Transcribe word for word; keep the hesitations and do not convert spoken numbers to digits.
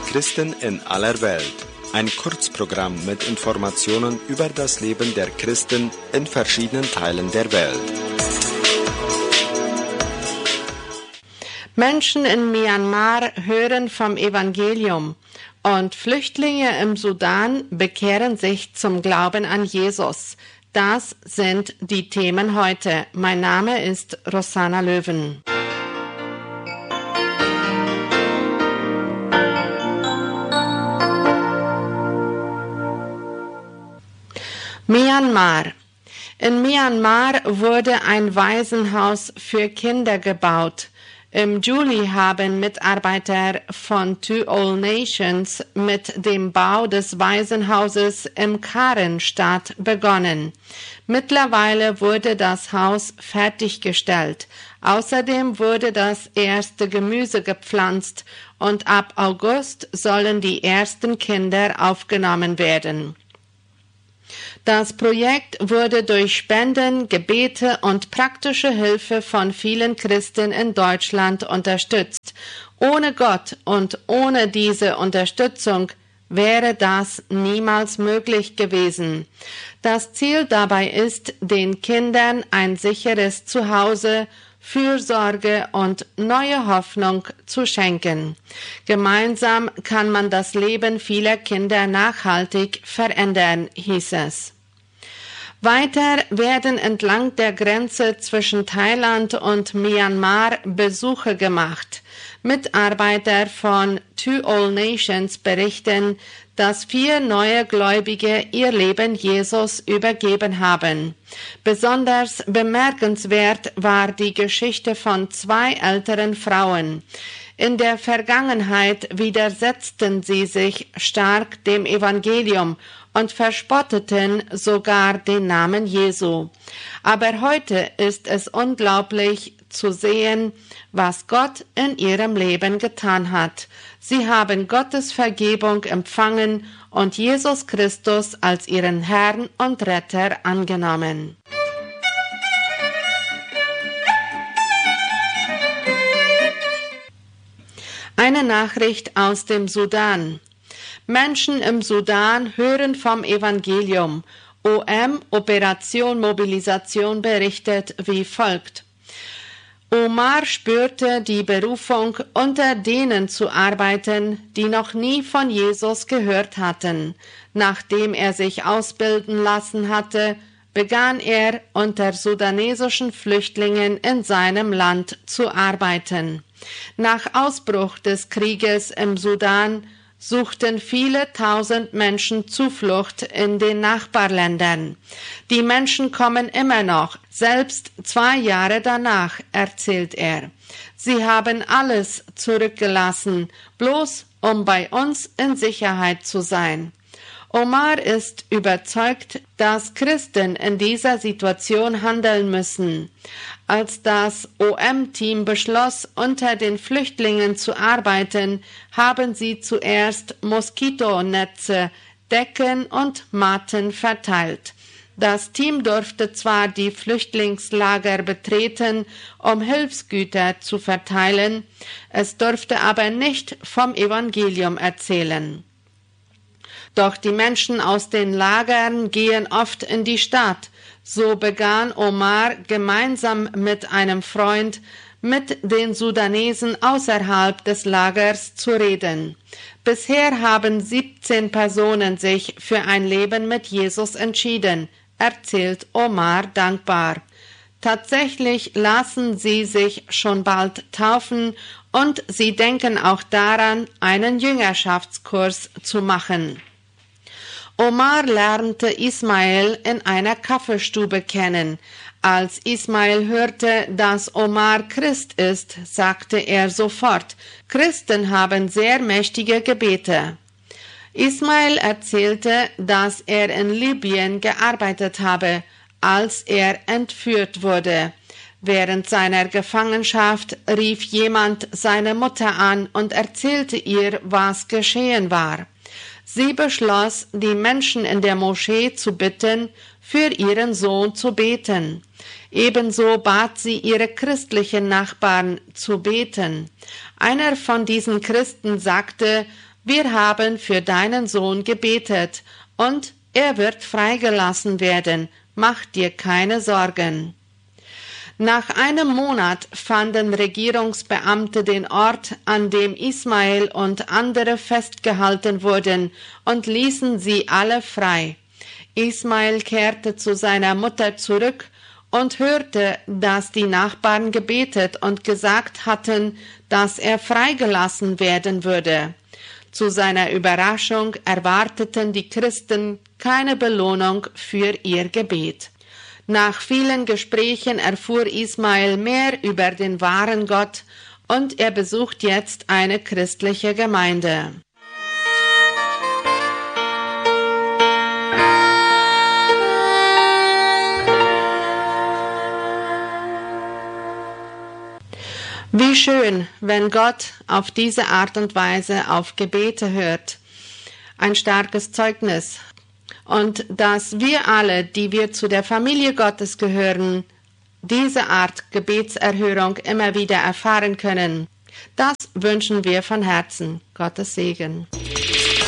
Christen in aller Welt. Ein Kurzprogramm mit Informationen über das Leben der Christen in verschiedenen Teilen der Welt. Menschen in Myanmar hören vom Evangelium und Flüchtlinge im Sudan bekehren sich zum Glauben an Jesus. Das sind die Themen heute. Mein Name ist Rosanna Löwen. Myanmar. In Myanmar wurde ein Waisenhaus für Kinder gebaut. Im Juli haben Mitarbeiter von Two All Nations mit dem Bau des Waisenhauses im Karen-Stadt begonnen. Mittlerweile wurde das Haus fertiggestellt. Außerdem wurde das erste Gemüse gepflanzt und ab August sollen die ersten Kinder aufgenommen werden. Das Projekt wurde durch Spenden, Gebete und praktische Hilfe von vielen Christen in Deutschland unterstützt. Ohne Gott und ohne diese Unterstützung wäre das niemals möglich gewesen. Das Ziel dabei ist, den Kindern ein sicheres Zuhause, Fürsorge und neue Hoffnung zu schenken. Gemeinsam kann man das Leben vieler Kinder nachhaltig verändern, hieß es. Weiter werden entlang der Grenze zwischen Thailand und Myanmar Besuche gemacht. Mitarbeiter von Two All Nations berichten, dass vier neue Gläubige ihr Leben Jesus übergeben haben. Besonders bemerkenswert war die Geschichte von zwei älteren Frauen. In der Vergangenheit widersetzten sie sich stark dem Evangelium und verspotteten sogar den Namen Jesu. Aber heute ist es unglaublich zu sehen, was Gott in ihrem Leben getan hat. Sie haben Gottes Vergebung empfangen und Jesus Christus als ihren Herrn und Retter angenommen. Eine Nachricht aus dem Sudan. Menschen im Sudan hören vom Evangelium. O M Operation Mobilisation berichtet wie folgt. Omar spürte die Berufung, unter denen zu arbeiten, die noch nie von Jesus gehört hatten. Nachdem er sich ausbilden lassen hatte, begann er unter sudanesischen Flüchtlingen in seinem Land zu arbeiten. Nach Ausbruch des Krieges im Sudan suchten viele tausend Menschen Zuflucht in den Nachbarländern. Die Menschen kommen immer noch, selbst zwei Jahre danach, erzählt er. Sie haben alles zurückgelassen, bloß um bei uns in Sicherheit zu sein. Omar ist überzeugt, dass Christen in dieser Situation handeln müssen. Als das O M-Team beschloss, unter den Flüchtlingen zu arbeiten, haben sie zuerst Moskitonetze, Decken und Matten verteilt. Das Team durfte zwar die Flüchtlingslager betreten, um Hilfsgüter zu verteilen, es durfte aber nicht vom Evangelium erzählen. Doch die Menschen aus den Lagern gehen oft in die Stadt. So begann Omar gemeinsam mit einem Freund mit den Sudanesen außerhalb des Lagers zu reden. Bisher haben siebzehn Personen sich für ein Leben mit Jesus entschieden, erzählt Omar dankbar. Tatsächlich lassen sie sich schon bald taufen und sie denken auch daran, einen Jüngerschaftskurs zu machen. Omar lernte Ismail in einer Kaffeestube kennen. Als Ismail hörte, dass Omar Christ ist, sagte er sofort, Christen haben sehr mächtige Gebete. Ismail erzählte, dass er in Libyen gearbeitet habe, als er entführt wurde. Während seiner Gefangenschaft rief jemand seine Mutter an und erzählte ihr, was geschehen war. Sie beschloss, die Menschen in der Moschee zu bitten, für ihren Sohn zu beten. Ebenso bat sie ihre christlichen Nachbarn zu beten. Einer von diesen Christen sagte, Wir haben für deinen Sohn gebetet, und er wird freigelassen werden. Mach dir keine Sorgen. Nach einem Monat fanden Regierungsbeamte den Ort, an dem Ismael und andere festgehalten wurden, und ließen sie alle frei. Ismael kehrte zu seiner Mutter zurück und hörte, dass die Nachbarn gebetet und gesagt hatten, dass er freigelassen werden würde. Zu seiner Überraschung erwarteten die Christen keine Belohnung für ihr Gebet. Nach vielen Gesprächen erfuhr Ismael mehr über den wahren Gott, und er besucht jetzt eine christliche Gemeinde. Wie schön, wenn Gott auf diese Art und Weise auf Gebete hört. Ein starkes Zeugnis. Und dass wir alle, die wir zu der Familie Gottes gehören, diese Art Gebetserhörung immer wieder erfahren können. Das wünschen wir von Herzen. Gottes Segen.